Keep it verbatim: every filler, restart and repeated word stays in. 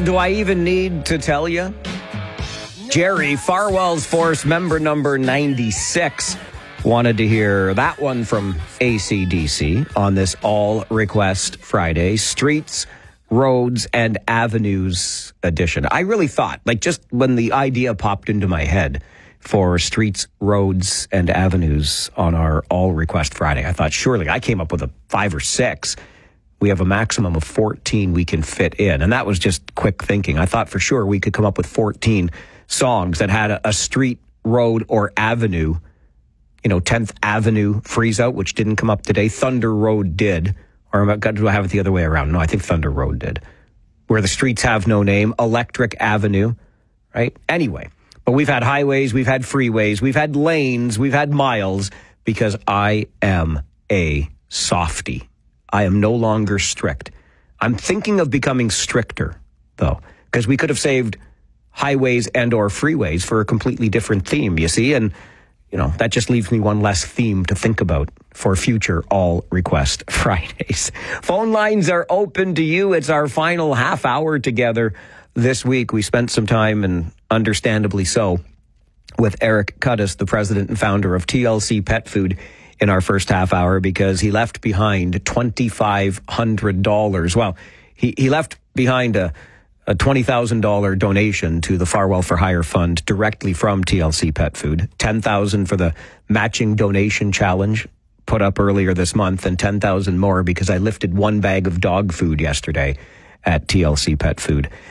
do I even need to tell you? Jerry, Farwell's Force member number ninety-six, wanted to hear that one from A C D C on this All Request Friday, Streets, Roads, and Avenues edition. I really thought, like just when the idea popped into my head for Streets, Roads, and Avenues on our All Request Friday, I thought surely I came up with a five or six. We have a maximum of fourteen we can fit in. And that was just quick thinking. I thought for sure we could come up with fourteen songs that had a, a street, road, or avenue. You know, tenth Avenue Freeze Out, which didn't come up today. Thunder Road did. Or do I have it the other way around? No, I think Thunder Road did. Where the Streets Have No Name. Electric Avenue, right? Anyway, but we've had highways, we've had freeways, we've had lanes, we've had miles, because I am a softie. I am no longer strict. I'm thinking of becoming stricter, though, because we could have saved highways and or freeways for a completely different theme, you see? And, you know, that just leaves me one less theme to think about for future All Request Fridays. Phone lines are open to you. It's our final half hour together this week. We spent some time, and understandably so, with Eric Cuddiss, the president and founder of T L C Pet Food, in our first half hour, because he left behind two thousand five hundred dollars. Well, he, he left behind a, a twenty thousand dollars donation to the Farwell for Hire Fund directly from T L C Pet Food, ten thousand dollars for the matching donation challenge put up earlier this month, and ten thousand dollars more because I lifted one bag of dog food yesterday at T L C Pet Food.